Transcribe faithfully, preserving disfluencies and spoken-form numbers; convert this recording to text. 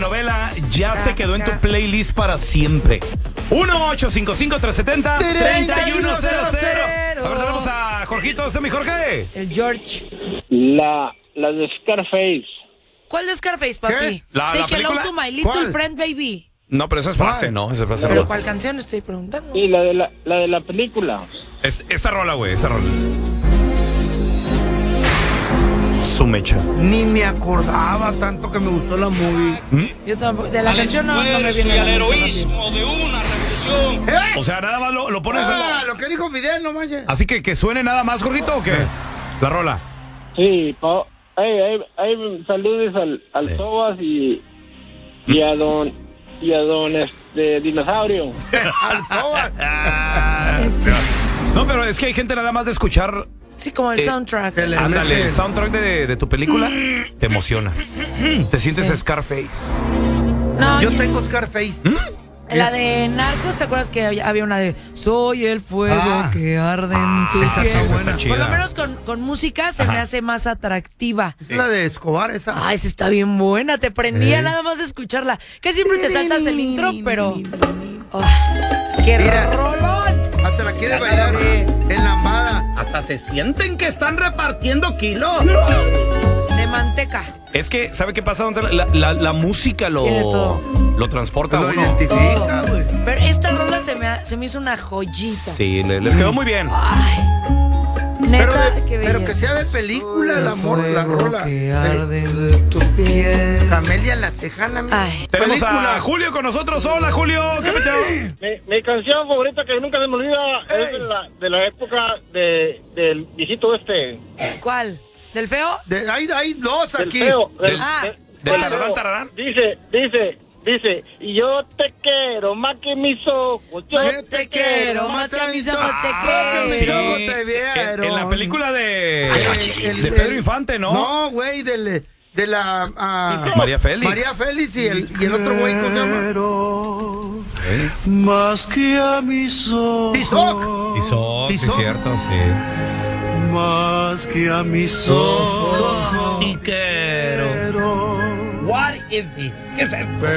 telenovela ya se quedó en tu playlist para siempre. uno ocho cinco cinco, tres siete cero, tres uno cero cero. A ver, tenemos a Jorgito. ¿Ese es mi Jorge? El George. La, la de Scarface. ¿Cuál de Scarface, papi? ¿Qué? ¿La- Say la hello película? to my little ¿Cuál? friend, baby. No, pero esa es frase, ¿no? Esa es frase. ¿Pero no. cuál canción estoy preguntando? Sí, la de la, la de la película. Es- esta rola, güey, esta rola. Su mecha. Ni me acordaba tanto que me gustó la movie. Yo tampoco. De la canción no, no me viene. Y al a la mente, heroísmo de una revolución. ¿Eh? O sea, nada más lo, lo pones. Ah, lo que dijo Fidel, no manches. Así que que suene nada más, Jorgito, ¿o qué? La rola. Sí, pa, ahí, ahí, ahí saludes al, al Sí. Sobas y, y a don y a don este dinosaurio. Al Sobas. Ah, no, pero es que hay gente nada más de escuchar. Sí, como el Eh, soundtrack. que le- Ándale, el meten. soundtrack de, de tu película, te emocionas. Te sientes Sí. Scarface. No, Yo yo- tengo Scarface. la de Narcos, ¿te acuerdas que había, había una de Soy el fuego Ah. que arde en tu esa sí, piel? esa está chida. Por lo menos con, con música se Ajá. me hace más atractiva. Es la de Escobar, esa. Ay, esa está bien buena, te prendía Eh. nada más de escucharla. Que siempre te saltas el intro, pero... Oh, ¡qué Mira. rolón! Hasta la quiere bailar Sí. en lambada. Hasta se sienten que están repartiendo kilos. De manteca. Es que, ¿sabe qué pasa? Don Tela? La, la, la música lo, Tiene todo. lo transporta a Lo uno. identifica, Todo. güey. Pero esta rola se me, ha- se me hizo una joyita. Sí, le- les quedó muy bien. Ay, Pero, neta, de- qué belleza. pero que sea de película, el amor, la fuego rola. que Eh, arde en tu piel. Camelia la Tejana. mi Ay. Tenemos película. a Julio con nosotros. Hola, Julio. ¿Qué peteo? Mi, mi canción favorita que nunca se me olvida es de la, de la época de, del viejito este. ¿Cuál? ¿Del feo? De- hay, hay dos Del aquí. feo. Del, Del- Ah. de- ¿De del tararán, feo. tararán? Dice, dice, dice, y yo te quiero más que mis ojos. Yo Yo te quiero más que a mis ojos te Ah, quiero. sí. Luego te vieron. En, en la película de, El- de el- Pedro Infante, ¿no? No, güey, del- de la... ah, María Félix. María Félix y el, y el otro güey, ¿cómo se llama? ¿Eh? Más que a mis ojos. Tizoc. Y so, sí, Tizoc. cierto, sí. Más que a mis ojos. Y quiero. What is this? ¿Qué es esto?